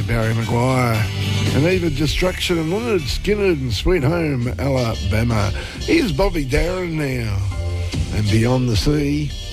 Barry Maguire. And even Destruction and Leonard Skinner and Sweet Home Alabama. Here's Bobby Darin now. And Beyond the Sea.